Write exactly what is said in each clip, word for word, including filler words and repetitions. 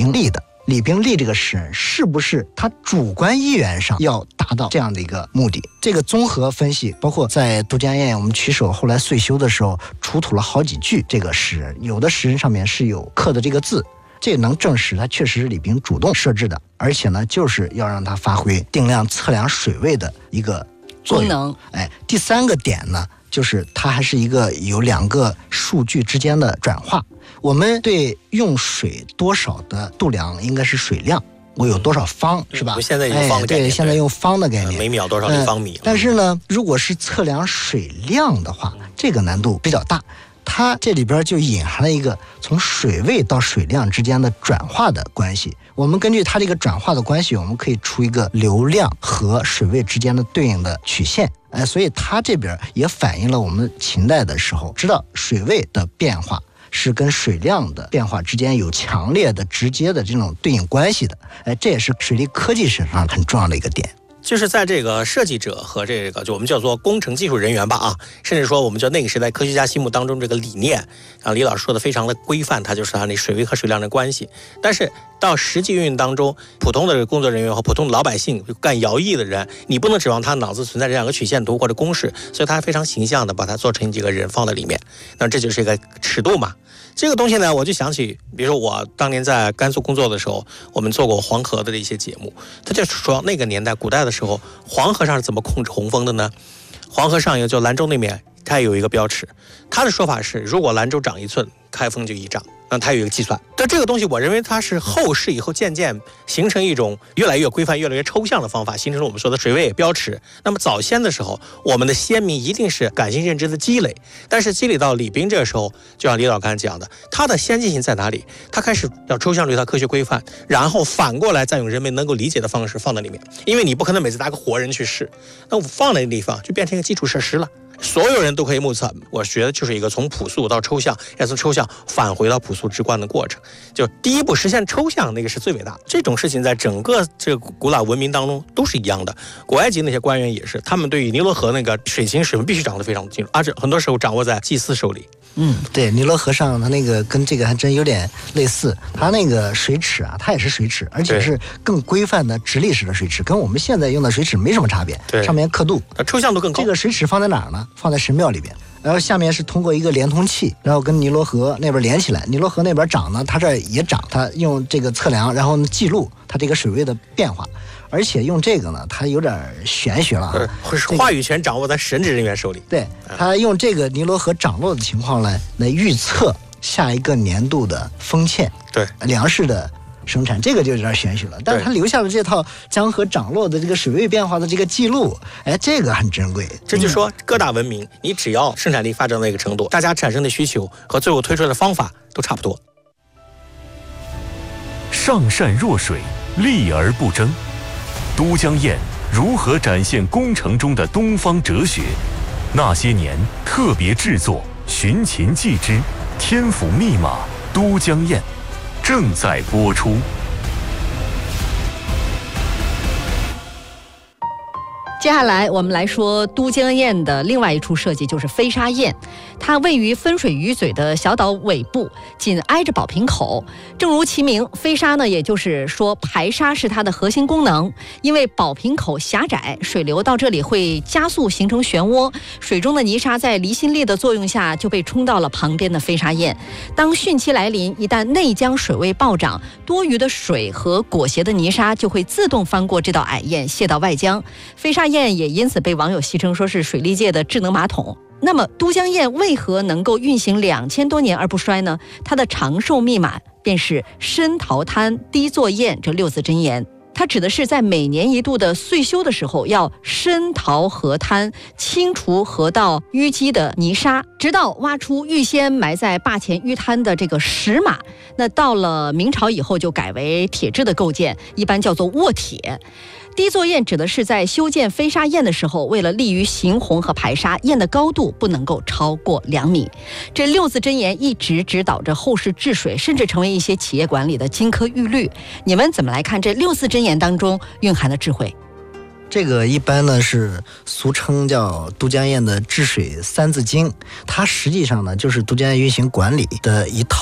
宾立的。李宾立这个诗人是不是他主观意愿上要达到这样的一个目的？这个综合分析，包括在都江堰我们曲首后来岁修的时候出土了好几句这个诗人，有的诗人上面是有刻的这个字，这能证实他确实是李宾主动设置的，而且呢就是要让他发挥定量测量水位的一个作用。哎，第三个点呢，就是它还是一个有两个数据之间的转化。我们对用水多少的度量应该是水量，我有多少方、嗯、是吧？ 现在用方的概念、 哎、对，现在用方的概念， 呃、每秒多少立方米、呃。 但是呢，如果是测量水量的话，这个难度比较大。它这里边就隐含了一个从水位到水量之间的转化的关系。我们根据它这个转化的关系，我们可以出一个流量和水位之间的对应的曲线。哎，所以它这边也反映了我们秦代的时候知道水位的变化是跟水量的变化之间有强烈的直接的这种对应关系的。哎，这也是水利科技史上很重要的一个点。 就是在这个设计者和这个就我们叫做工程技术人员吧啊，甚至说我们叫那个时代科学家心目当中这个理念啊，李老师说的非常的规范，它就是它那水位和水量的关系。但是到实际运营当中，普通的工作人员和普通的老百姓干徭役的人，你不能指望他脑子存在这样一个曲线图或者公式，所以他非常形象的把它做成几个人放在里面，那这就是一个尺度嘛。这个东西呢，我就想起，比如说我当年在甘肃工作的时候，我们做过黄河的一些节目，它就说那个年代古代的时候，黄河上是怎么控制洪峰的呢？黄河上游就兰州那边，它有一个标尺，它的说法是，如果兰州涨一寸，开封就一丈。那它有一个计算，但这个东西我认为它是后世以后渐渐形成一种越来越规范、越来越抽象的方法，形成了我们说的水位标尺。那么早先的时候，我们的先民一定是感性认知的积累，但是积累到李冰这个时候，就像李老刚才讲的，它的先进性在哪里？它开始要抽象对它科学规范，然后反过来再用人们能够理解的方式放在里面，因为你不可能每次拿个活人去试，那我放在那个地方就变成一个基础设施了。所有人都可以目测，我觉得就是一个从朴素到抽象，要从抽象返回到朴素直观的过程。就第一步实现抽象，那个是最伟大的。这种事情在整个这个古老文明当中都是一样的。古埃及那些官员也是，他们对于尼罗河那个水情水文必须掌握得非常清楚，而且很多时候掌握在祭司手里。 嗯，对，尼罗河上它那个跟这个还真有点类似，它那个水尺啊，它也是水尺，而且是更规范的直立式的水尺，跟我们现在用的水尺没什么差别。 对， 上面刻度， 它抽象度更高。 这个水尺放在哪儿呢？放在神庙里边，然后下面是通过一个连通器，然后跟尼罗河那边连起来。尼罗河那边涨呢，它这也涨，它用这个测量，然后记录它这个水位的变化。而且用这个呢，它有点玄学了啊， 话语权掌握在神职人员手里。 对，他用这个尼罗河涨落的情况来来预测下一个年度的丰欠， 对粮食的生产，这个就有点玄学了。但是他留下了这套江河涨落的这个水位变化的这个记录，哎，这个很珍贵。 这就说各大文明，你只要生产力发展到一个程度，大家产生的需求和最后推出的方法都差不多。 上善若水，利而不争。都江堰如何展现工程中的东方哲学？那些年特别制作寻秦记之天府密码都江堰正在播出。 接下来我们来说都江堰的另外一处设计，就是飞沙堰。它位于分水鱼嘴的小岛尾部，紧挨着宝瓶口。正如其名，飞沙呢，也就是说排沙是它的核心功能。因为宝瓶口狭窄，水流到这里会加速形成漩涡，水中的泥沙在离心力的作用下就被冲到了旁边的飞沙堰。当汛期来临，一旦内江水位暴涨，多余的水和裹挟的泥沙就会自动翻过这道矮堰泄到外江。飞沙堰也因此被网友戏称说是水利界的智能马桶。那么都江堰为何能够运行两千多年而不衰呢？它的长寿密码便是深淘滩低作堰这六字真言。它指的是在每年一度的岁修的时候，要深淘河滩，清除河道淤积的泥沙，直到挖出预先埋在坝前淤滩的这个石马。那到了明朝以后就改为铁制的构件，一般叫做卧铁。低作堰指的是在修建飞沙堰的时候，为了利于行洪和排沙，堰的高度不能够超过两米。这六字真言一直指导着后世治水，甚至成为一些企业管理的金科玉律。你们怎么来看这六字真言当中蕴含的智慧？ 这个一般呢是俗称叫都江堰的治水三字经，它实际上呢就是都江堰运行管理的一套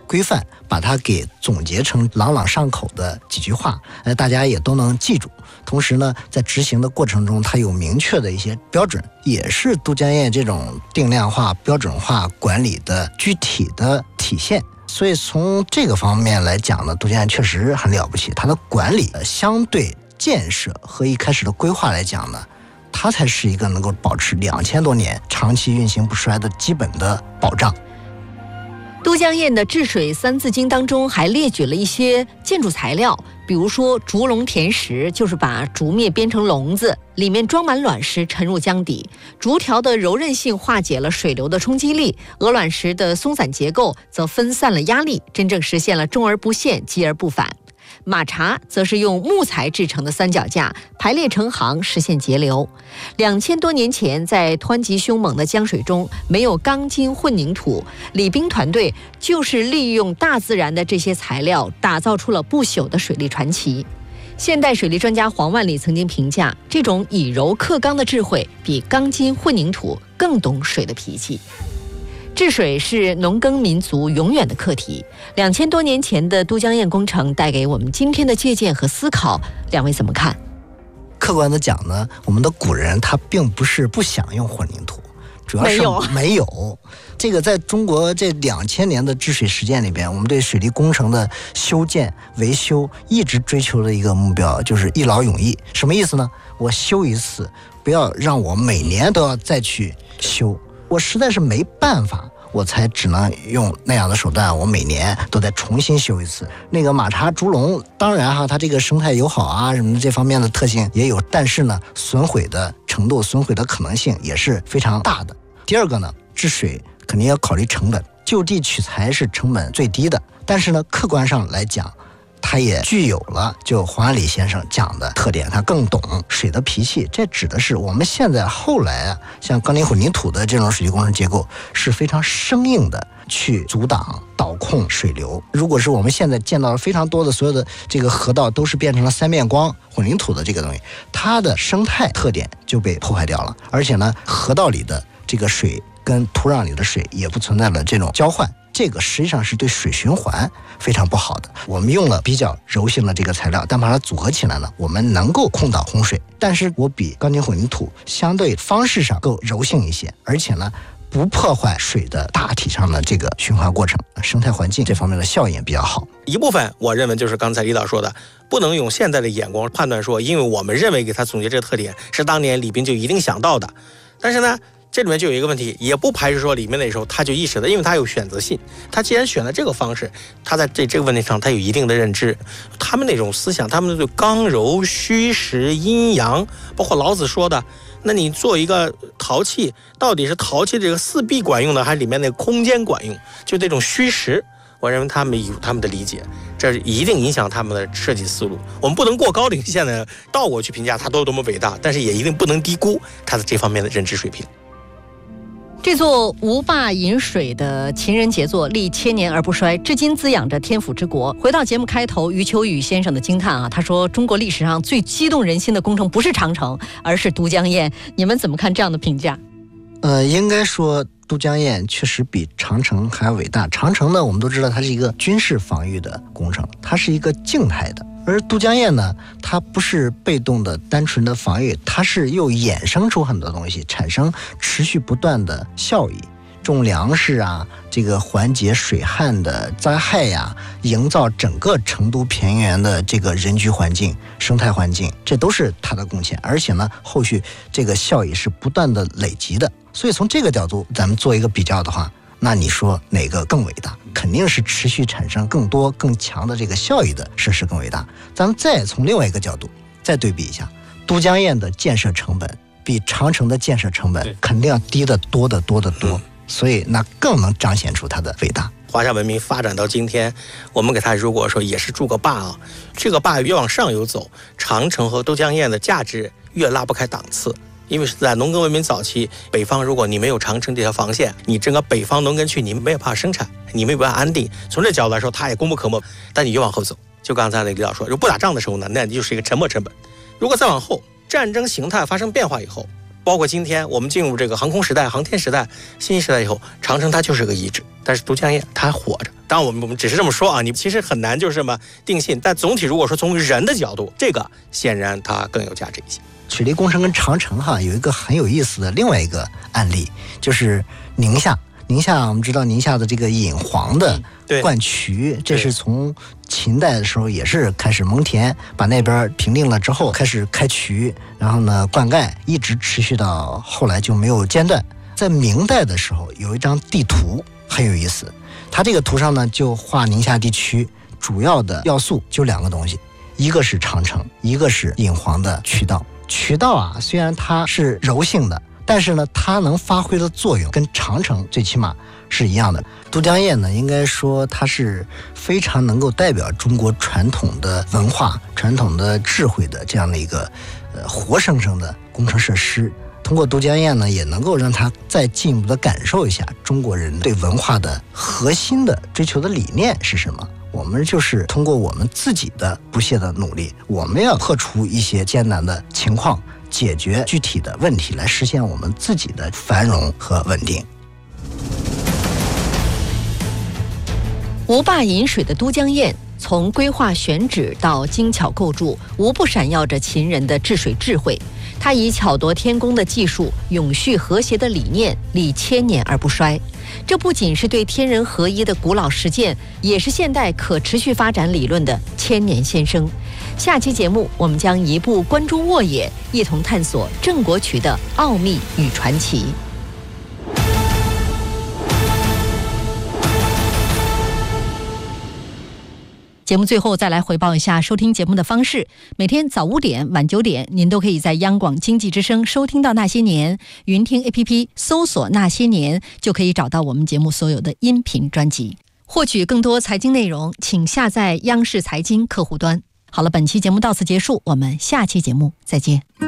规范，把它给总结成朗朗上口的几句话，呃，大家也都能记住。同时呢，在执行的过程中，它有明确的一些标准，也是都江堰这种定量化、标准化管理的具体的体现。所以从这个方面来讲呢，都江堰确实很了不起。它的管理相对建设和一开始的规划来讲呢，它才是一个能够保持两千多年长期运行不衰的基本的保障。 都江堰的治水三字经当中还列举了一些建筑材料，比如说竹笼填石，就是把竹篾编成笼子，里面装满卵石沉入江底。竹条的柔韧性化解了水流的冲击力，鹅卵石的松散结构则分散了压力，真正实现了重而不陷，急而不返。马闸则是用木材制成的三脚架，排列成行，实现节流。两千多年前，在湍急凶猛的江水中，没有钢筋混凝土，李冰团队就是利用大自然的这些材料，打造出了不朽的水利传奇。现代水利专家黄万里曾经评价，这种以柔克刚的智慧，比钢筋混凝土更懂水的脾气。治水是农耕民族永远的课题。两千多年前的都江堰工程带给我们今天的借鉴和思考，两位怎么看？ 客观的讲呢，我们的古人他并不是不想用混凝土，主要是没有没有。这个在中国这两千年的治水实践里边，我们对水利工程的修建维修一直追求的一个目标就是一劳永逸。什么意思呢？我修一次，不要让我每年都要再去修。我实在是没办法，我才只能用那样的手段，我每年都得重新修一次。那个马闸竹笼，当然哈，它这个生态友好啊什么这方面的特性也有，但是呢，损毁的程度、损毁的可能性也是非常大的。第二个呢，治水肯定要考虑成本，就地取材是成本最低的，但是呢，客观上来讲，它也具有了就黄万里先生讲的特点，他更懂水的脾气。这指的是我们现在后来啊，像钢筋混凝土的这种水利工程结构是非常生硬的去阻挡导控水流。如果是我们现在见到了非常多的所有的这个河道都是变成了三面光混凝土的这个东西，它的生态特点就被破坏掉了，而且呢，河道里的这个水跟土壤里的水也不存在了这种交换。这个实际上是对水循环非常不好的。我们用了比较柔性的这个材料，但把它组合起来呢，我们能够控导洪水。但是我比钢筋混凝土相对方式上够柔性一些，而且呢，不破坏水的大体上的这个循环过程，生态环境这方面的效应也比较好。 一部分我认为就是刚才李导说的，不能用现在的眼光判断说，因为我们认为给他总结这个特点是当年李冰就一定想到的。但是呢，这里面就有一个问题，也不排除说里面那时候他就意识到，因为他有选择性，他既然选了这个方式，他在这这个问题上他有一定的认知。他们那种思想，他们对刚柔虚实阴阳，包括老子说的，那你做一个陶器，到底是陶器这个四壁管用呢，还是里面那个空间管用？就这种虚实，我认为他们有他们的理解，这一定影响他们的设计思路。我们不能过高领先的倒过去评价他多多么伟大，但是也一定不能低估他的这方面的认知水平。 这座无坝引水的秦人杰作历千年而不衰，至今滋养着天府之国。回到节目开头，余秋雨先生的惊叹啊，他说中国历史上最激动人心的工程不是长城，而是都江堰。你们怎么看这样的评价？ 呃，应该说都江堰确实比长城还要伟大。长城呢，我们都知道它是一个军事防御的工程，它是一个静态的。而都江堰呢，它不是被动的单纯的防御，它是又衍生出很多东西，产生持续不断的效益，种粮食啊，这个缓解水旱的灾害呀、啊，营造整个成都平原的这个人居环境、生态环境，这都是它的贡献。而且呢，后续这个效益是不断的累积的。所以从这个角度，咱们做一个比较的话，那你说哪个更伟大？肯定是持续产生更多更强的这个效益的设施更伟大。咱们再从另外一个角度再对比一下，都江堰的建设成本比长城的建设成本肯定要低得多得多得多、嗯、所以那更能彰显出它的伟大。 华夏文明发展到今天，我们给它如果说也是筑个坝啊，这个坝越往上游走，长城和都江堰的价值越拉不开档次。因为是在农耕文明早期，北方如果你没有长城这条防线，你整个北方农耕区你没有办法生产，你没有办法安定。从这角度来说，它也功不可没。但你越往后走，就刚才那个李导说，如果不打仗的时候呢，那就是一个沉没成本。如果再往后，战争形态发生变化以后， 包括今天我们进入这个航空时代、航天时代、信息时代以后，长城它就是个遗址，但是都江堰它还活着。当然我们我们只是这么说啊，你其实很难就是这么定性。但总体如果说从人的角度，这个显然它更有价值一些。 水利工程跟长城哈有一个很有意思的另外一个案例，就是宁夏。宁夏我们知道宁夏的这个引黄的灌渠，这是从秦代的时候也是开始蒙恬把那边平定了之后开始开渠，然后呢灌溉，一直持续到后来就没有间断。在明代的时候有一张地图很有意思，它这个图上呢就画宁夏地区主要的要素就两个东西，一个是长城，一个是引黄的渠道。渠道啊虽然它是柔性的，但是呢它能发挥的作用跟长城最起码是一样的。都江堰呢应该说它是非常能够代表中国传统的文化、传统的智慧的这样的一个呃活生生的工程设施。通过都江堰呢也能够让他再进一步的感受一下中国人对文化的核心的追求的理念是什么。我们就是通过我们自己的不懈的努力，我们要破除一些艰难的情况，解决具体的问题，来实现我们自己的繁荣和稳定。 无坝引水的都江堰，从规划选址到精巧构筑，无不闪耀着秦人的治水智慧。它以巧夺天工的技术，永续和谐的理念，历千年而不衰。这不仅是对天人合一的古老实践，也是现代可持续发展理论的千年先声。下期节目，我们将移步关中沃野，一同探索郑国渠的奥秘与传奇。节目最后再来回报一下收听节目的方式。每天早五点、晚九点，您都可以在央广经济之声收听到《那些年》，云听 A P P 搜索《那些年》就可以找到我们节目所有的音频专辑。获取更多财经内容，请下载央视财经客户端。好了，本期节目到此结束，我们下期节目再见。